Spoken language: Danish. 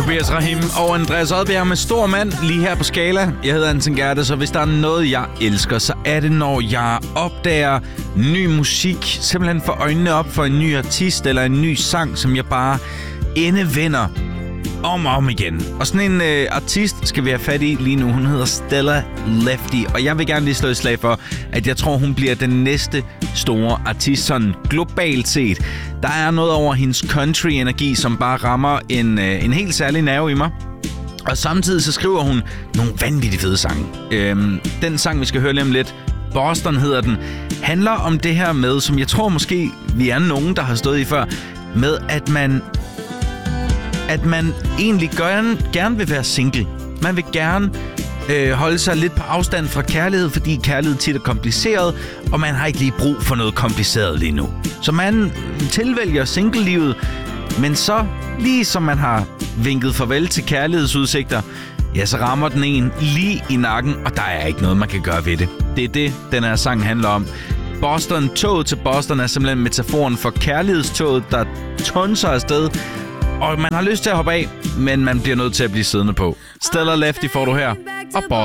Tobias Rahim og Andreas Odbjerg med Stor Mand lige her på Skala. Jeg hedder Anton Gerte, så hvis der er noget, jeg elsker, så er det, når jeg opdager ny musik. Simpelthen får øjnene op for en ny artist eller en ny sang, som jeg bare endevender om og om igen. Og sådan en artist skal vi have fat i lige nu. Hun hedder Stella Lefty, og jeg vil gerne lige slå et slag for, at jeg tror, hun bliver den næste store artist, sådan globalt set. Der er noget over hendes country-energi, som bare rammer en helt særlig nerve i mig. Og samtidig så skriver hun nogle vanvittigt fede sange. Den sang, vi skal høre lige om lidt, Boston hedder den, handler om det her med, som jeg tror måske vi er nogen, der har stået i før, med at man egentlig gerne vil være single. Man vil gerne holde sig lidt på afstand fra kærlighed, fordi kærlighed tit er kompliceret, og man har ikke lige brug for noget kompliceret lige nu. Så man tilvælger single-livet, men så lige som man har vinket farvel til kærlighedsudsigter, ja, så rammer den en lige i nakken, og der er ikke noget, man kan gøre ved det. Det er det, den her sang handler om. Boston, toget til Boston er simpelthen metaforen for kærlighedstoget, der tonser afsted, og man har lyst til at hoppe af, men man bliver nødt til at blive siddende på. Stella Lefty får du her, og